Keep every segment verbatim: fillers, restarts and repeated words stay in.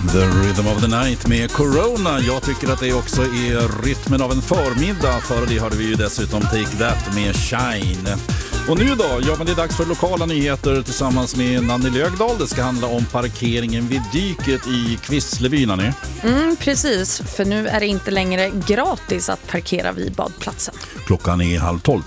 The Rhythm of the Night med Corona. Jag tycker att det också är rytmen av en förmiddag. Före det hörde vi ju dessutom Take That med Shine. Och nu då? Ja, men det är dags för lokala nyheter tillsammans med Nanny Lögdahl. Det ska handla om parkeringen vid dyket i Kvissleby, Nanny. Mm, precis, för nu är det inte längre gratis att parkera vid badplatsen. Klockan är halv tolv.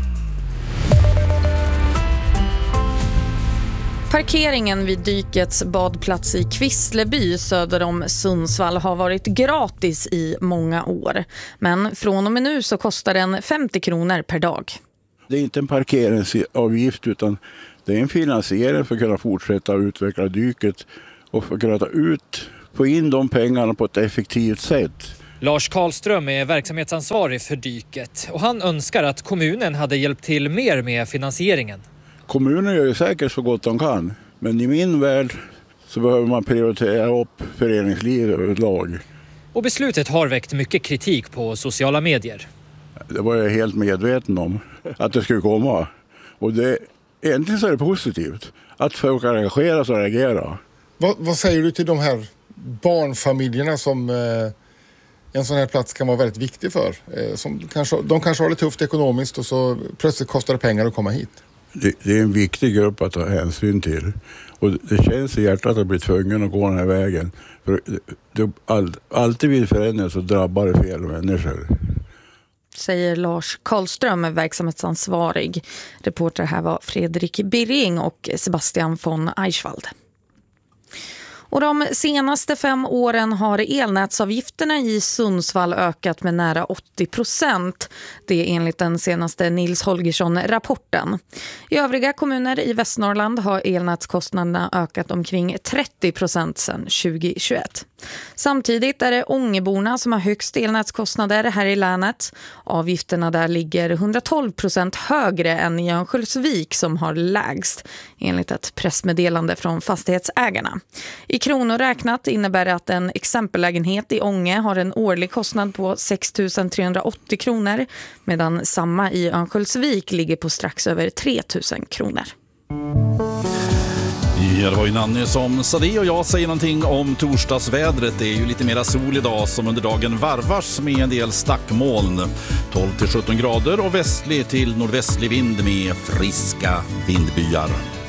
Parkeringen vid dykets badplats i Kvissleby söder om Sundsvall har varit gratis i många år. Men från och med nu så kostar den femtio kronor per dag. Det är inte en parkeringsavgift utan det är en finansiering för att kunna fortsätta utveckla dyket och för att kunna ta ut, få in de pengarna på ett effektivt sätt. Lars Karlström är verksamhetsansvarig för dyket och han önskar att kommunen hade hjälpt till mer med finansieringen. Kommunen gör ju säkert så gott de kan, men i min värld så behöver man prioritera upp föreningslivet överlag. Och beslutet har väckt mycket kritik på sociala medier. Det var jag helt medveten om att det skulle komma. Och det, egentligen så är det positivt att folk engagerar sig och reagerar. Vad, vad säger du till de här barnfamiljerna som eh, en sån här plats kan vara väldigt viktig för? Eh, som kanske, de kanske har det tufft ekonomiskt och så plötsligt kostar det pengar att komma hit. Det, det är en viktig grupp att ta hänsyn till. Och det känns i hjärtat att bli tvungen att gå den här vägen. För det, det, all, alltid vid förändring så drabbar det fel människor. Säger Lars Karlström, verksamhetsansvarig. Reporter här var Fredrik Birring och Sebastian von Eichwald. Och de senaste fem åren har elnätsavgifterna i Sundsvall ökat med nära åttio procent. Det är enligt den senaste Nils Holgersson-rapporten. I övriga kommuner i Västnorrland har elnätskostnaderna ökat omkring trettio procent sedan tjugohundratjugoett. Samtidigt är det Ångeborna som har högst elnätskostnader här i länet. Avgifterna där ligger hundratolv procent högre än i Örnsköldsvik som har lägst, enligt ett pressmeddelande från fastighetsägarna. I kronor räknat innebär det att en exempellägenhet i Ånge har en årlig kostnad på sex tusen trehundraåttio kronor medan samma i Örnsköldsvik ligger på strax över tre tusen kronor. Ja, det var ju Nanny som sa det och jag säger någonting om torsdagsvädret. Det är ju lite mera sol idag som under dagen varvas med en del stackmoln. tolv till sjutton grader och västlig till nordvästlig vind med friska vindbyar.